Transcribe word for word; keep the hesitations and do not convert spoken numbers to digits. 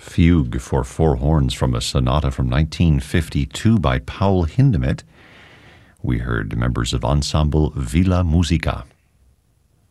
Fugue for Four Horns from a sonata from nineteen fifty-two by Paul Hindemith. We heard members of Ensemble Villa Musica.